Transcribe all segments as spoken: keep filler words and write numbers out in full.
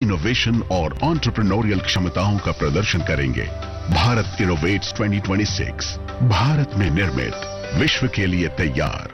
Innovation और entrepreneurial क्षमताओं का प्रदर्शन करेंगे। Bharat innovates twenty twenty six, Bharat में निर्मित, विश्व के लिए तैयार।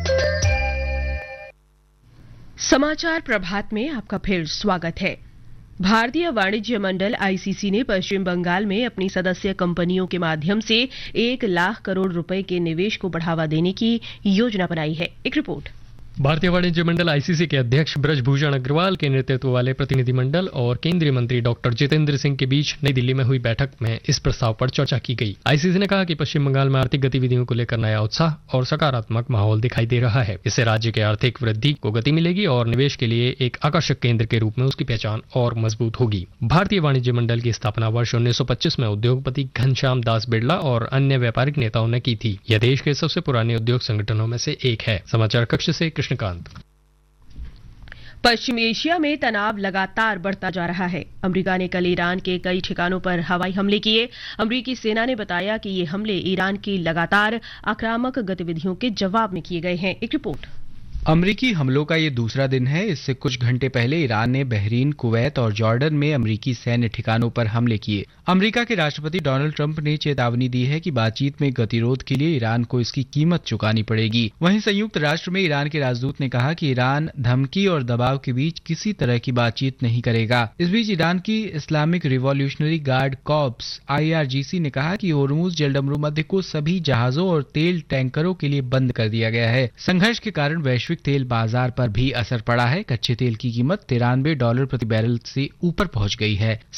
समाचार प्रभात में आपका फिर स्वागत है। भारतीय वाणिज्य मंडल आईसीसी ने पश्चिम बंगाल में अपनी सदस्य कंपनियों के माध्यम से एक लाख करोड़ रुपए के निवेश को बढ़ावा देने की योजना बनाई है। एक रिपोर्ट। भारतीय वाणिज्य मंडल आईसीसी के अध्यक्ष ब्रजभूषण अग्रवाल के नेतृत्व वाले प्रतिनिधिमंडल और केंद्रीय मंत्री डॉक्टर जितेंद्र सिंह के बीच नई दिल्ली में हुई बैठक में इस प्रस्ताव पर चर्चा की गई। आईसीसी ने कहा कि पश्चिम बंगाल में आर्थिक गतिविधियों को लेकर नया उत्साह और सकारात्मक माहौल दिखाई दे रहा है। इससे राज्य के आर्थिक वृद्धि को गति मिलेगी और निवेश के लिए एक आकर्षक केंद्र के रूप में उसकी पहचान और मजबूत होगी। भारतीय वाणिज्य मंडल की स्थापना वर्ष उन्नीस सौ पच्चीस में उद्योगपति घनश्याम दास बिड़ला और अन्य व्यापारिक नेताओं ने की थी। यह देश के सबसे पुराने उद्योग संगठनों में से एक है। समाचार कक्ष से कृष्णकांत। पश्चिम एशिया में तनाव लगातार बढ़ता जा रहा है। अमेरिका ने कल ईरान के कई ठिकानों पर हवाई हमले किए। अमेरिकी सेना ने बताया कि ये हमले ईरान की लगातार आक्रामक गतिविधियों के जवाब में किए गए हैं। एक रिपोर्ट। अमरीकी हमलों का ये दूसरा दिन है। इससे कुछ घंटे पहले ईरान ने बहरीन, कुवैत और जॉर्डन में अमरीकी सैन्य ठिकानों पर हमले किए। अमरीका के राष्ट्रपति डोनाल्ड ट्रंप ने चेतावनी दी है कि बातचीत में गतिरोध के लिए ईरान को इसकी कीमत चुकानी पड़ेगी। वहीं संयुक्त राष्ट्र में ईरान के राजदूत ने कहा कि ईरान धमकी और दबाव के बीच किसी तरह की बातचीत नहीं करेगा। इस बीच ईरान की Islamic revolutionary guard corps IRGC ने कहा कि होर्मुज जलडमरू मध्य को सभी जहाजों और तेल टैंकरों के लिए बंद कर दिया गया है। संघर्ष के कारण वैश्विक तेल बाजार पर भी असर पड़ा है। कच्चे तेल की कीमत तिरानवे डॉलर प्रति बैरल से ऊपर पहुंच गई है।